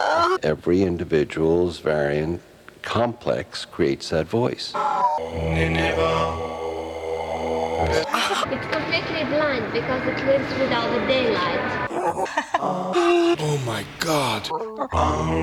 Every individual's variant complex creates that voice. It's completely blind because it lives without the daylight. Oh my God.